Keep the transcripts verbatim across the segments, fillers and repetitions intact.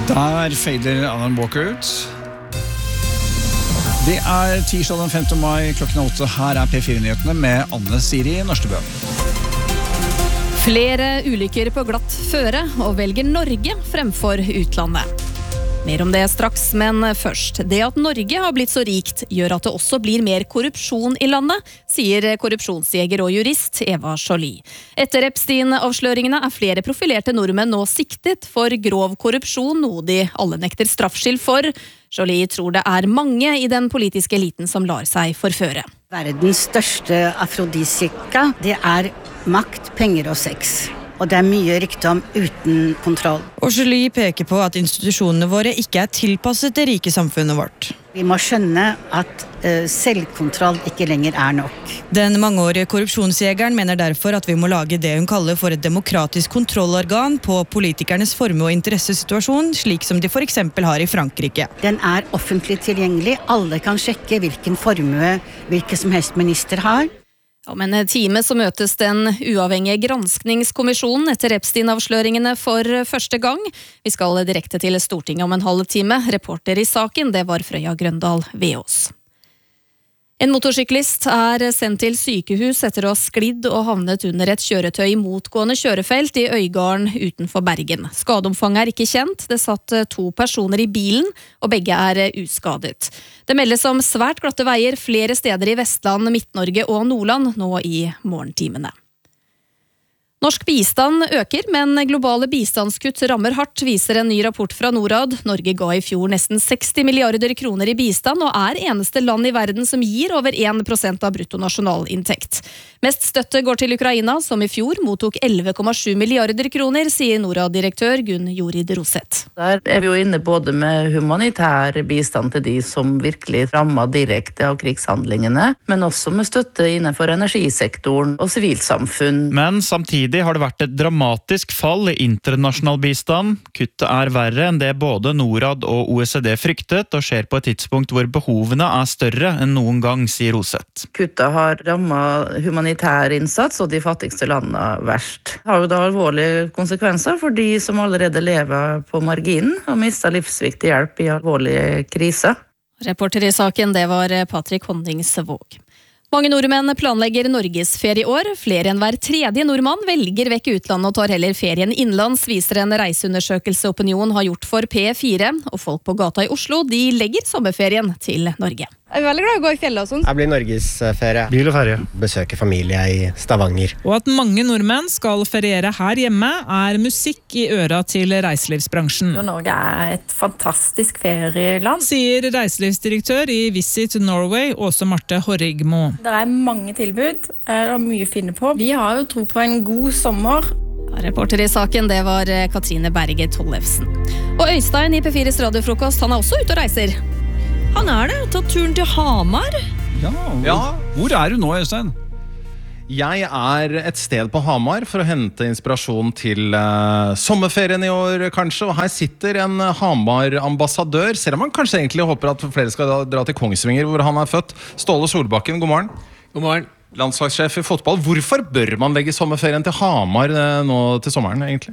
Der fader Alan Walker ut. Det er tirsdag den femte mai klokken åtte. Her er P fire-nyhetene med Anne Siri Norstebø. Flere ulykker på glatt føre og velger Norge fremfor utlandet. Mer om det straks, men først. Det at Norge har blitt så rikt gjør at det også blir mer korrupsjon i landet, sier korrupsjonsjeger og jurist Eva Jolie. Etter Epstein-avsløringene er flere profilerte nordmenn nå siktet for grov korrupsjon, noe de alle nekter straffskyld for. Jolie tror det er mange i den politiske eliten som lar seg forføre. Verdens største afrodisiaka, det er makt, penger og sex. Og det er mye rikdom uten kontroll. Og Jolie peker på at institusjonene våre ikke er tilpasset det rike samfunnet vårt. Vi må skjønne at uh, selvkontroll ikke lenger er nok. Den mangeårige korrupsjonsjegeren mener derfor at vi må lage det hun kaller for et demokratisk kontrollorgan på politikernes formue- og interessesituasjon, slik som de for eksempel har i Frankrike. Den er offentlig tilgjengelig. Alle kan sjekke hvilken formue hvilken som helst minister har. Om en time så møtes den uavhengige granskningskommisjonen etter Epstein-avsløringene for første gang. Vi skal direkte til Stortinget om en halv time. Reporter i saken, det var Frøya Grøndal Veås. En motorsyklist er sendt til sykehus etter å ha sklidd og havnet under et kjøretøy i motgående kjørefelt i Øygarden utenfor Bergen. Skadeomfanget er ikke kjent. Det satt to personer i bilen, og begge er uskadet. Det meldes om svært glatte veier flere steder i Vestland, Midt-Norge og Nordland nå i morgentimene. Norsk bistand øker, men globale bistandskutt rammer hardt, viser en ny rapport fra Norad. Norge ga i fjor nesten seksti milliarder kroner i bistand, og er eneste land i verden som gir over én prosent av bruttonasjonalinntekt. Mest støtte går til Ukraina, som i fjor mottok elleve komma sju milliarder kroner, sier Norad-direktør Gunn Jorid Roseth. Der er vi jo inne både med humanitær bistand til de som virkelig rammer direkte av krigshandlingene, men også med støtte innenfor energisektoren og sivilsamfunn. Men samtidig har det vært et dramatisk fall i internasjonal bistand. Kuttet er verre enn det både Norad og O E C D fryktet, og skjer på et tidspunkt hvor behovene er større enn noen gang, sier Roseth. Kuttet har rammet humanitær innsats og de fattigste landene verst. Det har jo da alvorlige konsekvenser for de som allerede lever på marginen og mister livsviktig hjelp i alvorlige kriser. Reporter i saken, det var Patrick Hondingsvåg. Mange nordmenn planlegger Norgesferie i år. Flere enn hver tredje nordmann velger vekk utlandet og tar heller ferien innenlands, viser en reiseundersøkelse Opinion har gjort for P fire. Og folk på gata i Oslo, de legger sommerferien til Norge. Jeg er veldig glad i å gå i fjellet og sånn. Jeg blir Norgesferie. Bil og ferie. Besøker familie i Stavanger. Og at mange nordmenn skal feriere her hjemme, er musikk i øra til reiselivsbransjen. Norge er et fantastisk ferieland, sier reiselivsdirektør i Visit Norway, Åse Marte Horrigmo. Det er mange tilbud, det er mye å finne på. Vi har jo tro på en god sommer. Reporter i saken, det var Katrine Berge Tollefsen. Og Øystein i P fires radiofrokost, han er også ute og reiser. Han er det, tatt turen til Hamar. Ja, hvor, Ja. hvor er du nå, Øystein? Jeg er et sted på Hamar for å hente inspirasjon til uh, sommerferien i år, kanskje. Og her sitter en Hamar-ambassadør, selv om man kanskje egentlig håper at flere skal dra til Kongsvinger, hvor han er født. Ståle Solbakken, god morgen. God morgen. Landslagssjef i fotball. Hvorfor bør man legge sommerferien til Hamar uh, nå til sommeren, egentlig?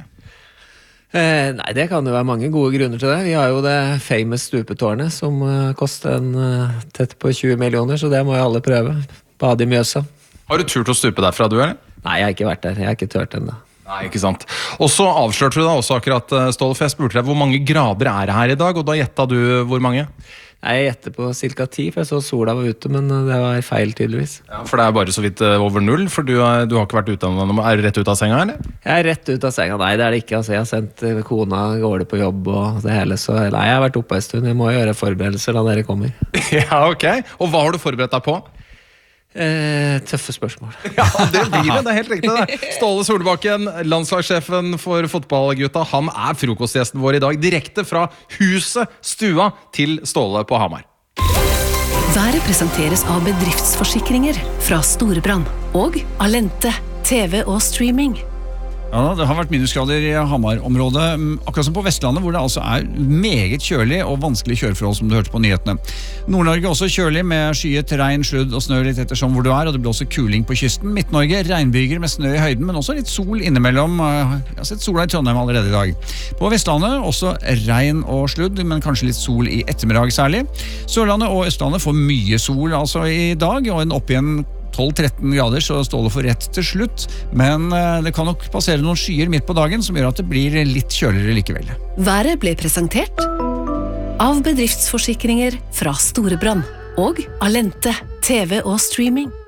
Eh, nei, det kan jo være mange gode grunner til det. Vi har jo det famous stupetårnet som uh, koster en uh, tett på tjue millioner, så det må jo alle prøve. Bade i Mjøsa. Har du turt å stupe derfra, du, eller? Nei, jeg har ikke vært der. Jeg har ikke tørt ennå. Nei, ikke sant. Og så avslørte du da også akkurat, Ståle, for jeg spurte deg hvor mange grader er det her i dag, og da gjettet du hvor mange? Nei, jeg gjetter på cirka ti, for jeg så sola var ute, men det var feil tydeligvis. Ja, for det er bare så vidt over null, for du, er, du har ikke vært ute ennå. Er du rett ut av senga, eller? Jeg er rett ut av senga. Nei, det er det ikke. Altså, jeg har sendt kona gårde på jobb og det hele, så nei, jeg har vært oppe en stund. Jeg må gjøre forberedelser da dere kommer. Ja, ok. Og hva har du forberedt deg på? Eh, tøffe spørsmål. Ja, det blir det, det er helt riktig det. Ståle Solbakken, landslagssjefen for fotballgutta, han er frokostgjesten vår i dag, direkte fra huset, stua, til Ståle på Hamar. Været presenteres av bedriftsforsikringer fra Storebrand og Alente, T V og streaming. Ja, det har vært minusgrader i Hamar-området, akkurat som på Vestlandet, hvor det altså er meget kjølig og vanskelig kjøreforhold, som du hørte på nyhetene. Nord-Norge også kjølig med skyet, regn, sludd og snø litt ettersom hvor du er, og det blir også kuling på kysten. Midt-Norge, regnbyger med snø i høyden, men også litt sol innimellom. Jeg har sett sola i Trondheim allerede i dag. På Vestlandet også regn og sludd, men kanskje litt sol i ettermiddag særlig. Sørlandet og Østlandet får mye sol altså i dag, og en opp igjen tolv til tretten grader, så Ståle får rett til slutt, men det kan nok passere noen skyer midt på dagen som gjør at det blir litt kjøligere likevel. Været ble presentert av bedriftsforsikringer fra Storebrand og Alente, T V og streaming.